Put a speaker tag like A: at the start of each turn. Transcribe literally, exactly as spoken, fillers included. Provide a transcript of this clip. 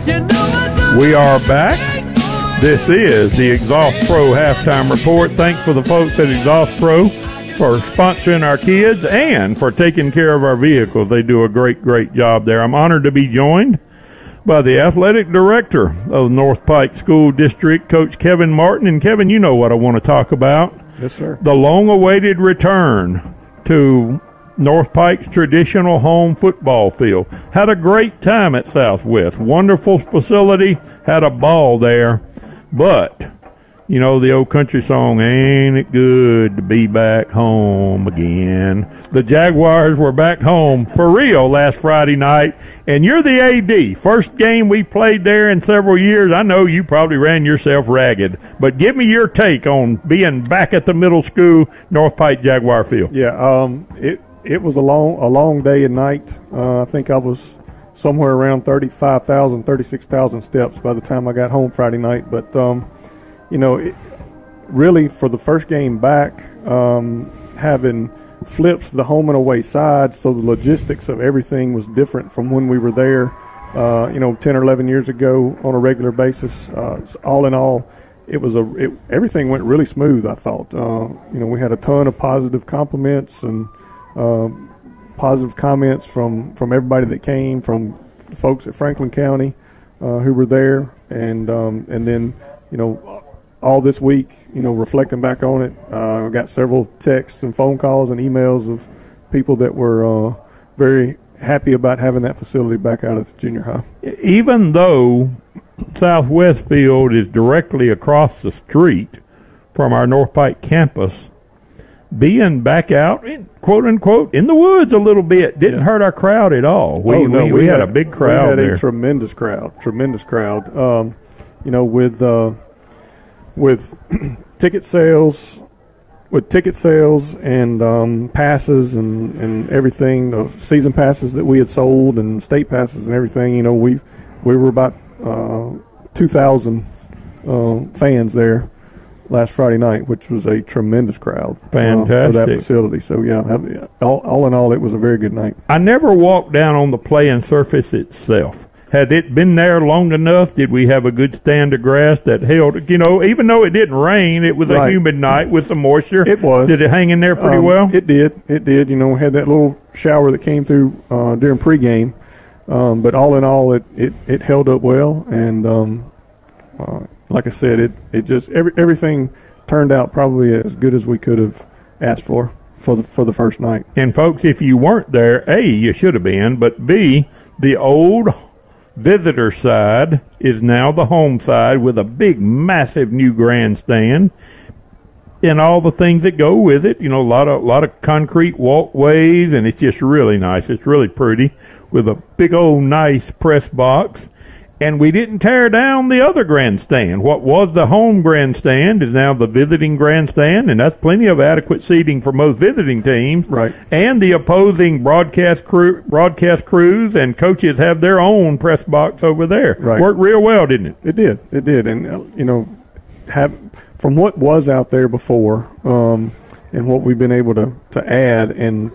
A: We are back. This is the Exhaust Pro Halftime Report. Thanks for the folks at Exhaust Pro for sponsoring our kids and for taking care of our vehicles. They do a great, great job there. I'm honored to be joined by the athletic director of North Pike School District, Coach Kevin Martin. And Kevin, you know what I want to talk about.
B: Yes, sir.
A: The long-awaited return to North Pike's traditional home football field. Had a great time at Southwest. Wonderful facility. Had a ball there. But, you know, the old country song, ain't it good to be back home again. The Jaguars were back home for real last Friday night. And you're the A D. First game we played there in several years. I know you probably ran yourself ragged. But give me your take on being back at the middle school North Pike Jaguar field.
B: Yeah, um, it it was a long a long day and night. Uh, I think I was somewhere around thirty-five thousand, thirty-six thousand steps by the time I got home Friday night. But, um, you know, it, really for the first game back, um, having flips the home and away side, so the logistics of everything was different from when we were there, uh, you know, ten or eleven years ago on a regular basis. Uh, all in all, it was a it, everything went really smooth, I thought. Uh, you know, we had a ton of positive compliments and uh, positive comments from, from everybody that came, from folks at Franklin County uh, who were there, and um, and then, you know, all this week, you know, reflecting back on it, uh, I got several texts and phone calls and emails of people that were uh, very happy about having that facility back out at the junior high.
A: Even though Southwest Field is directly across the street from our North Pike campus, being back out, quote unquote, in the woods a little bit didn't yeah. hurt our crowd at all. We,
B: oh, no,
A: we,
B: we,
A: we had,
B: had
A: a big crowd
B: we had
A: there.
B: a tremendous crowd, tremendous crowd. Um, you know, with uh, with ticket sales, with ticket sales and um, passes and, and everything, the season passes that we had sold and state passes and everything. You know, we we were about uh, two thousand uh, fans there last Friday night, which was a tremendous crowd.
A: Fantastic.
B: Uh, for that facility. So, yeah, all, all in all, it was a very good night.
A: I never walked down on the playing surface itself. Had it been there long enough? Did we have a good stand of grass that held, you know, even though it didn't rain, it was a
B: right.
A: humid night with some moisture.
B: It was.
A: Did it hang in there pretty
B: um,
A: well?
B: It did. It did. You know, we had that little shower that came through uh, during pregame. Um, but all in all, it, it, it held up well. And, um, uh, like I said, it, it just every, everything turned out probably as good as we could have asked for for the for the first night.
A: And folks, if you weren't there, A, you should have been, but B, the old visitor side is now the home side with a big, massive new grandstand and all the things that go with it. You know, a lot of a lot of concrete walkways, and it's just really nice. It's really pretty with a big old nice press box. And we didn't tear down the other grandstand. What was the home grandstand is now the visiting grandstand, and that's plenty of adequate seating for most visiting teams.
B: Right.
A: And the opposing broadcast crew, broadcast crews and coaches have their own press box over there.
B: Right.
A: Worked real well, didn't it?
B: It did. It did. And, uh, you know, have from what was out there before um, and what we've been able to, to add and